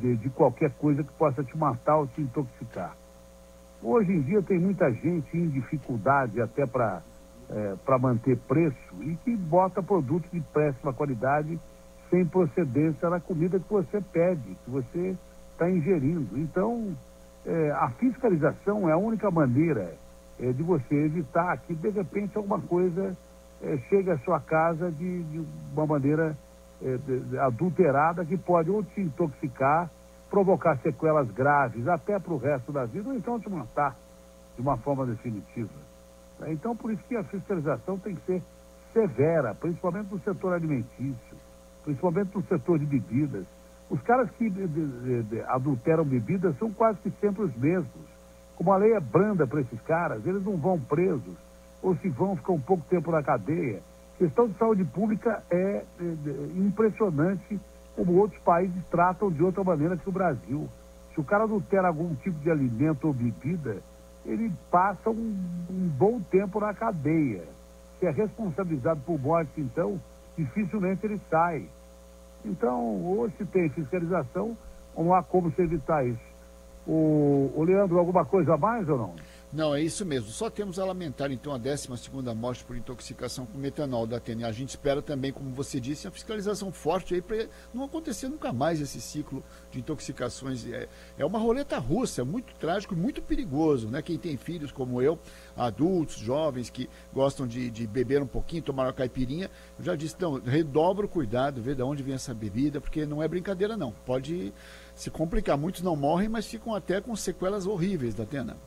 de qualquer coisa que possa te matar ou te intoxicar. Hoje em dia tem muita gente em dificuldade até para manter preço e que bota produtos de péssima qualidade sem procedência na comida que você pede, que você está ingerindo. Então, a fiscalização é a única maneira de você evitar que, de repente, alguma coisa chegue à sua casa de uma maneira adulterada que pode ou te intoxicar, provocar sequelas graves até para o resto da vida, ou então te matar de uma forma definitiva. Então, por isso que a fiscalização tem que ser severa, principalmente no setor alimentício, principalmente no setor de bebidas. Os caras que adulteram bebidas são quase que sempre os mesmos. Como a lei é branda para esses caras, eles não vão presos, ou se vão, ficam um pouco tempo na cadeia. A questão de saúde pública é impressionante como outros países tratam de outra maneira que o Brasil. Se o cara adultera algum tipo de alimento ou bebida, ele passa um bom tempo na cadeia. Se é responsabilizado por morte, então, dificilmente ele sai. Então, ou se tem fiscalização, não há como se evitar isso. O Leandro, alguma coisa a mais ou não? Não, é isso mesmo. Só temos a lamentar, então, a 12ª morte por intoxicação com metanol da Atene. A gente espera também, como você disse, a fiscalização forte aí para não acontecer nunca mais esse ciclo de intoxicações. É uma roleta russa, é muito trágico e muito perigoso, né? Quem tem filhos como eu, adultos, jovens que gostam de beber um pouquinho, tomar uma caipirinha, eu já disse, então, redobra o cuidado, vê de onde vem essa bebida, porque não é brincadeira não. Pode se complicar. Muitos não morrem, mas ficam até com sequelas horríveis da Atena.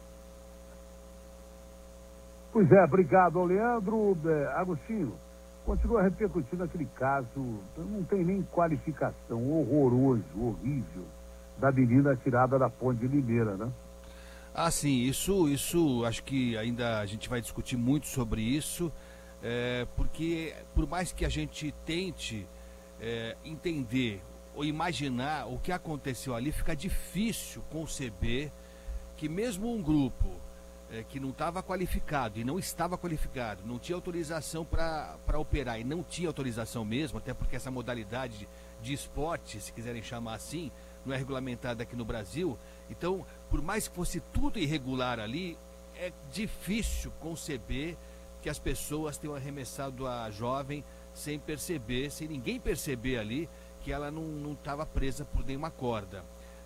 Pois é, obrigado, Leandro. Agostinho, continua repercutindo aquele caso, não tem nem qualificação, horroroso, horrível, da menina tirada da ponte de Limeira, né? Ah, sim, isso acho que ainda a gente vai discutir muito sobre isso, porque por mais que a gente tente entender ou imaginar o que aconteceu ali, fica difícil conceber que mesmo um grupo que não estava qualificado e não estava qualificado, não tinha autorização para operar e não tinha autorização mesmo, até porque essa modalidade de esporte, se quiserem chamar assim, não é regulamentada aqui no Brasil. Então, por mais que fosse tudo irregular ali, é difícil conceber que as pessoas tenham arremessado a jovem sem perceber, sem ninguém perceber ali que ela não estava presa por nenhuma corda.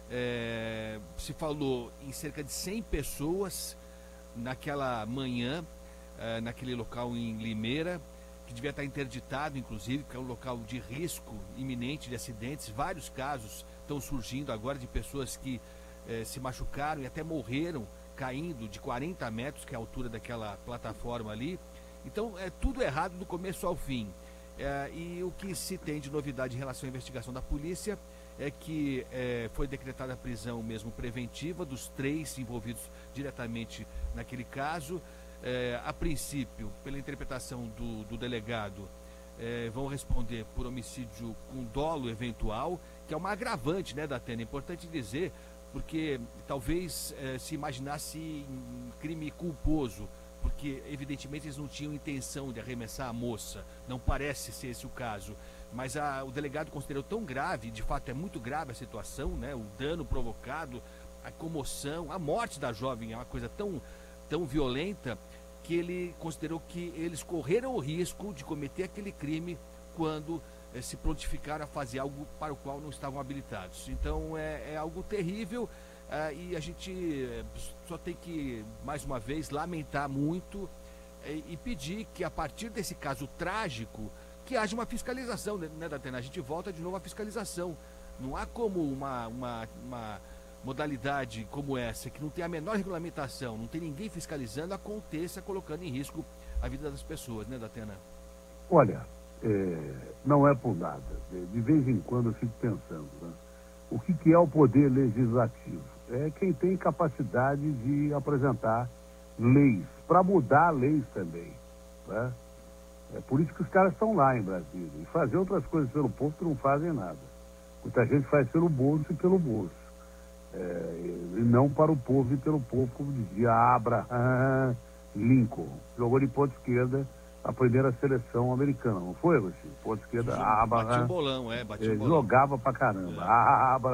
Se falou em cerca de 100 pessoas naquela manhã, naquele local em Limeira, que devia estar interditado, inclusive, que é um local de risco iminente de acidentes. Vários casos estão surgindo agora de pessoas que se machucaram e até morreram caindo de 40 metros, que é a altura daquela plataforma ali. Então, é tudo errado do começo ao fim. E o que se tem de novidade em relação à investigação da polícia é que foi decretada a prisão mesmo preventiva dos 3 envolvidos diretamente naquele caso. A princípio, pela interpretação do delegado, vão responder por homicídio com dolo eventual, que é uma agravante, né, da Atena. É importante dizer, porque talvez se imaginasse em crime culposo, porque evidentemente eles não tinham intenção de arremessar a moça, não parece ser esse o caso, mas o delegado considerou tão grave, de fato é muito grave a situação, né, o dano provocado, a comoção, a morte da jovem é uma coisa tão violenta, que ele considerou que eles correram o risco de cometer aquele crime quando se prontificaram a fazer algo para o qual não estavam habilitados. Então é algo terrível. E a gente só tem que, mais uma vez, lamentar muito e pedir que, a partir desse caso trágico, que haja uma fiscalização, né, Datena? A gente volta de novo à fiscalização. Não há como uma modalidade como essa, que não tem a menor regulamentação, não tem ninguém fiscalizando, aconteça colocando em risco a vida das pessoas, né, Datena? Olha, não é por nada. De vez em quando eu fico pensando, né? O que é o poder legislativo? É quem tem capacidade de apresentar leis, para mudar leis também, né? É por isso que os caras estão lá em Brasília, e fazer outras coisas pelo povo que não fazem nada. Muita gente faz pelo bolso e pelo bolso, e não para o povo e pelo povo, como dizia Abraham Lincoln. Jogou de ponta esquerda a primeira seleção americana, não foi, Agostinho? Ponta esquerda, Batia o bolão, batia o bolão. Jogava pra caramba.